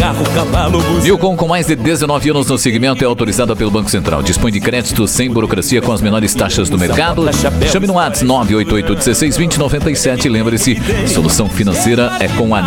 carro, cavalo, buzina. Nilcon, com mais de 19 anos no segmento, é autorizada pelo Banco Central. Dispõe de crédito sem burocracia com as menores taxas do mercado. Chame no WhatsApp 988 16 20 97. Lembre-se, solução financeira é com a